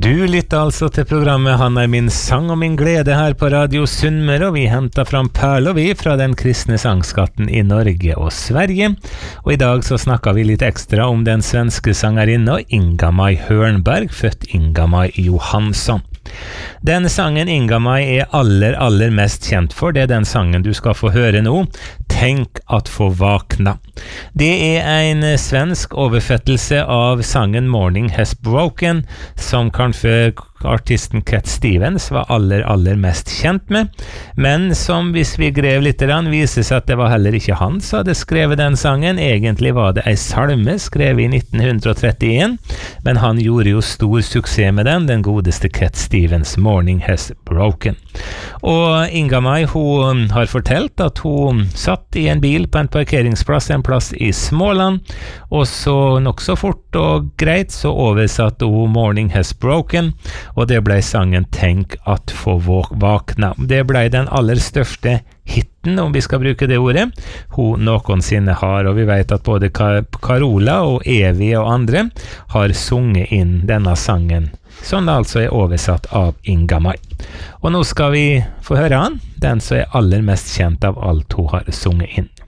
Du lytter altså til programmet Han min sang og min glede her på Radio Sunnmøre, og vi hentet fram perler vi fra den kristne sangskatten i Norge og Sverige. Og i dag så snakket vi litt ekstra om den svenske sangerinna Inga-Maj Hörnberg, født Inga-Maj Johansson. Den sangen Inga-Maj aller mest kjent for, det den sangen du skal få høre nå, Tänk att få vakna. Det en svensk oversettelse av sangen Morning Has Broken, som kanskje artisten Cat Stevens var aller mest kjent med, men som hvis vi grev litt viser seg at det var heller ikke han som hadde skrevet den sangen. Egentlig var det en salme skrevet i 1931, men han gjorde jo stor suksess med den godeste Cat Stevens, Morning Has Broken. Og Inga-Maj, hun har fortalt at hun satt i en bil på en parkeringsplass, en plass i Småland, og så nok så fort og greit så oversatte hun Morning Has Broken, og det ble sangen Tänk att få vakna. Det ble den aller største hitten, om vi skal bruke det ordet, hun noensinne har, og vi vet at både Carola og Evy og andre har sunget inn denne sangen, som altså oversatt av Inga-Maj. Og nå skal vi få høre den som aller mest kjent av alt hun har sunget inn.